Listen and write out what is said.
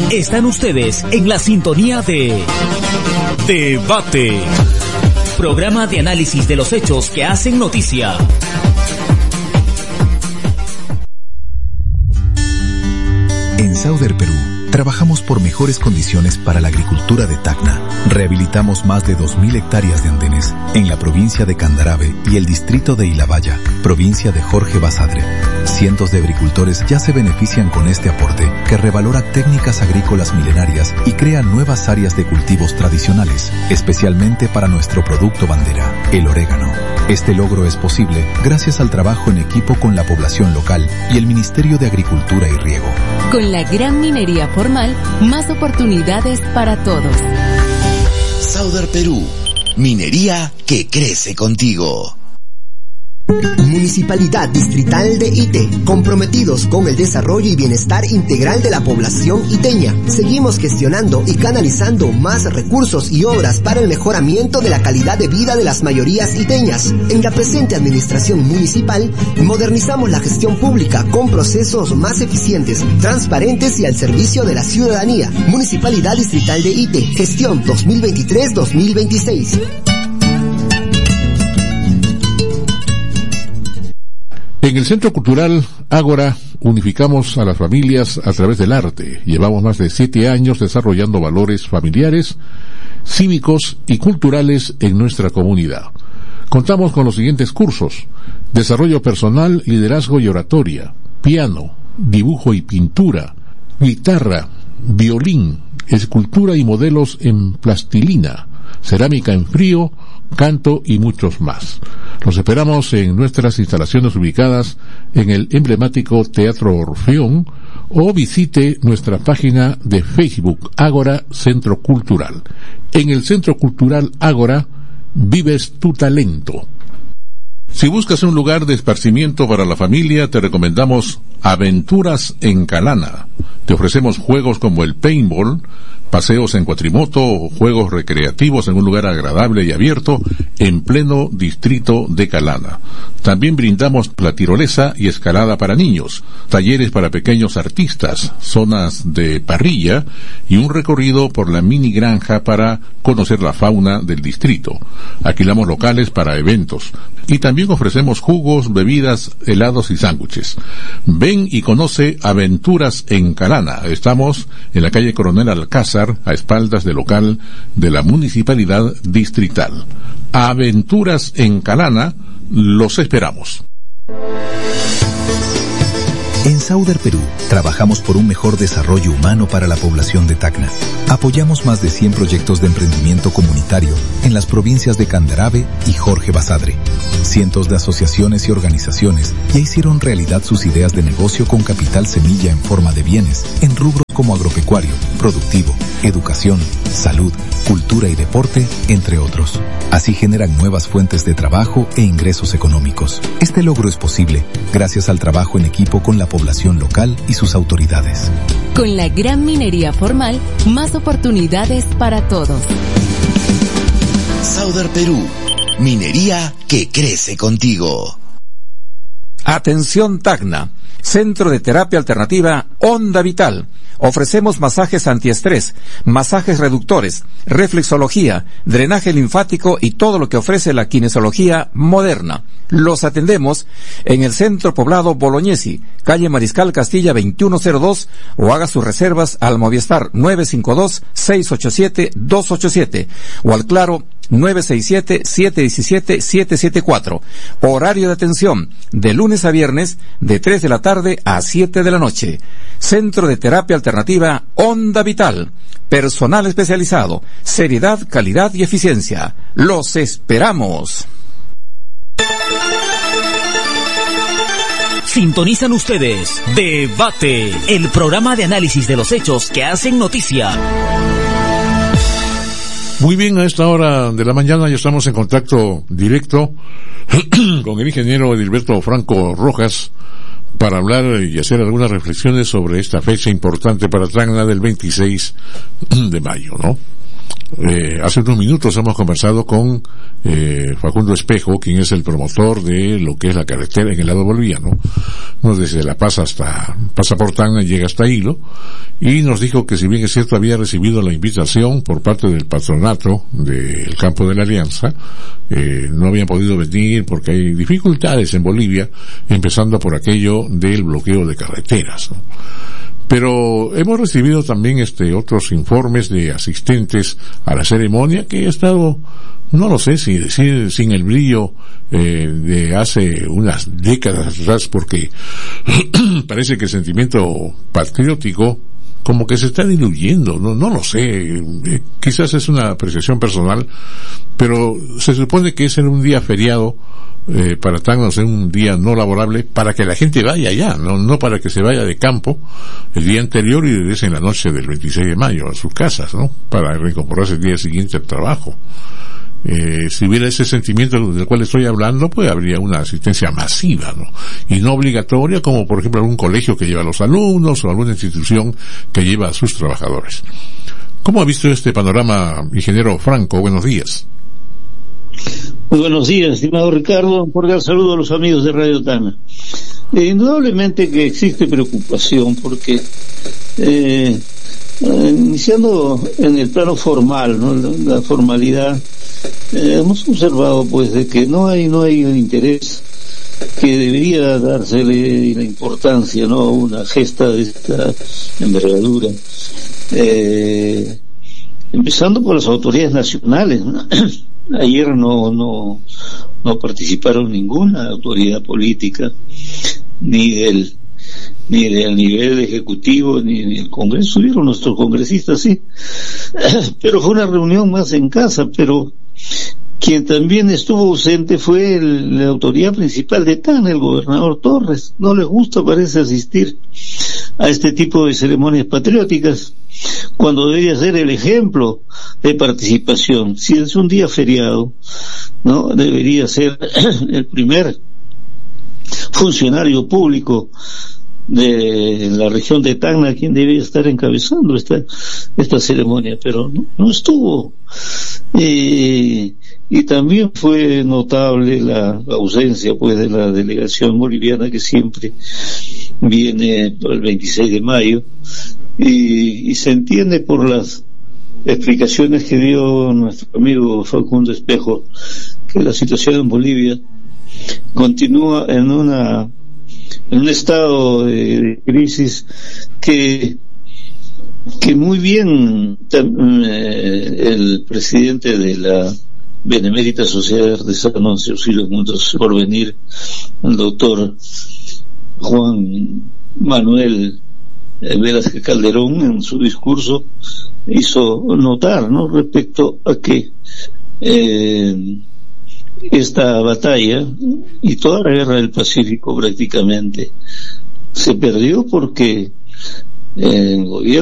Están ustedes en la sintonía de Debate, programa de análisis de los hechos que hacen noticia. En Sauder, Perú, trabajamos por mejores condiciones para la agricultura de Tacna. Rehabilitamos más de 2.000 hectáreas de andenes en la provincia de Candarave y el distrito de Ilabaya, provincia de Jorge Basadre. Cientos de agricultores ya se benefician con este aporte que revalora técnicas agrícolas milenarias y crea nuevas áreas de cultivos tradicionales, especialmente para nuestro producto bandera, el orégano. Este logro es posible gracias al trabajo en equipo con la población local y el Ministerio de Agricultura y Riego. Con la gran minería formal, más oportunidades para todos. Sauder Perú, minería que crece contigo. Municipalidad Distrital de Ite, comprometidos con el desarrollo y bienestar integral de la población iteña. Seguimos gestionando y canalizando más recursos y obras para el mejoramiento de la calidad de vida de las mayorías iteñas. En la presente administración municipal, modernizamos la gestión pública con procesos más eficientes, transparentes y al servicio de la ciudadanía. Municipalidad Distrital de Ite, gestión 2023-2026. En el Centro Cultural Ágora unificamos a las familias a través del arte. Llevamos más de 7 años desarrollando valores familiares, cívicos y culturales en nuestra comunidad. Contamos con los siguientes cursos: desarrollo personal, liderazgo y oratoria, piano, dibujo y pintura, guitarra, violín, escultura y modelos en plastilina, cerámica en frío, canto y muchos más. Los esperamos en nuestras instalaciones ubicadas en el emblemático Teatro Orfeón o visite nuestra página de Facebook Ágora Centro Cultural. En el Centro Cultural Ágora vives tu talento. Si buscas un lugar de esparcimiento para la familia, te recomendamos Aventuras en Calana. Te ofrecemos juegos como el paintball, paseos en cuatrimoto o juegos recreativos en un lugar agradable y abierto en pleno distrito de Calana. También brindamos la tirolesa y escalada para niños, talleres para pequeños artistas, zonas de parrilla y un recorrido por la mini granja para conocer la fauna del distrito. Alquilamos locales para eventos y también ofrecemos jugos, bebidas, helados y sándwiches. Ven y conoce Aventuras en Calana. Estamos en la calle Coronel Alcázar, a espaldas del local de la Municipalidad Distrital. Aventuras en Calana, los esperamos. En Sauder, Perú, trabajamos por un mejor desarrollo humano para la población de Tacna. Apoyamos más de 100 proyectos de emprendimiento comunitario en las provincias de Candarave y Jorge Basadre. Cientos de asociaciones y organizaciones ya hicieron realidad sus ideas de negocio con capital semilla en forma de bienes en rubros como agropecuario, productivo, educación, salud, cultura y deporte, entre otros. Así generan nuevas fuentes de trabajo e ingresos económicos. Este logro es posible gracias al trabajo en equipo con la población local y sus autoridades. Con la gran minería formal, más oportunidades para todos. Sauder Perú, minería que crece contigo. Atención Tacna, Centro de Terapia Alternativa Onda Vital. Ofrecemos masajes antiestrés, masajes reductores, reflexología, drenaje linfático y todo lo que ofrece la kinesiología moderna. Los atendemos en el Centro Poblado Bolognesi, calle Mariscal Castilla 2102, o haga sus reservas al Movistar 952-687-287 o al Claro 967-717-774. Horario de atención de lunes a viernes de 3 de la tarde a 7 de la noche. Centro de Terapia Alternativa Onda Vital. Personal especializado, seriedad, calidad y eficiencia. Los esperamos. Sintonizan ustedes Debate, el programa de análisis de los hechos que hacen noticia. Muy bien, a esta hora de la mañana ya estamos en contacto directo con el ingeniero Edilberto Franco Rojas para hablar y hacer algunas reflexiones sobre esta fecha importante para Tacna del 26 de mayo, ¿no? Hace unos minutos hemos conversado con Facundo Espejo, quien es el promotor de lo que es la carretera en el lado boliviano, no desde La Paz pasa por Tacna y llega hasta Hilo, y nos dijo que si bien es cierto había recibido la invitación por parte del patronato del campo de la Alianza, no habían podido venir porque hay dificultades en Bolivia, empezando por aquello del bloqueo de carreteras, ¿no? Pero hemos recibido también otros informes de asistentes a la ceremonia que ha estado, no lo sé si decir sin el brillo de hace unas décadas atrás, porque parece que el sentimiento patriótico como que se está diluyendo, no lo sé, quizás es una apreciación personal, pero se supone que es en un día feriado para Tacna, en un día no laborable, para que la gente vaya allá, no para que se vaya de campo el día anterior y regrese en la noche del 26 de mayo a sus casas, ¿no? Para reincorporarse el día siguiente al trabajo. Si hubiera ese sentimiento del cual estoy hablando, pues habría una asistencia masiva, ¿no? Y no obligatoria, como por ejemplo algún colegio que lleva a los alumnos o alguna institución que lleva a sus trabajadores. ¿Cómo ha visto este panorama, ingeniero Franco? Buenos días. Muy buenos días, estimado Ricardo. Un cordial saludo a los amigos de Radio Tacna. Indudablemente que existe preocupación porque iniciando en el plano formal, ¿no? La formalidad, hemos observado pues de que no hay el interés que debería dársele la importancia, ¿no? Una gesta de esta envergadura, empezando por las autoridades nacionales, ¿no? Ayer no participaron ninguna autoridad política, ni del nivel ejecutivo, ni del Congreso. Estuvieron nuestros congresistas, sí, pero fue una reunión más en casa. Pero quien también estuvo ausente fue la autoridad principal de Tacna, el gobernador Torres. No le gusta, parece, asistir a este tipo de ceremonias patrióticas, cuando debería ser el ejemplo de participación. Si es un día feriado, no debería ser el primer funcionario público de la región de Tacna quien debería estar encabezando esta ceremonia, pero no estuvo. Y también fue notable la ausencia pues de la delegación boliviana, que siempre viene el 26 de mayo, y se entiende por las explicaciones que dio nuestro amigo Facundo Espejo que la situación en Bolivia continúa en un estado de crisis que muy bien el presidente de la Benemérita Sociedad de Artesanos y Auxilios Mutuos Porvenir, el doctor Juan Manuel Velázquez Calderón, en su discurso hizo notar, ¿no?, respecto a que esta batalla y toda la guerra del Pacífico prácticamente se perdió porque el gobierno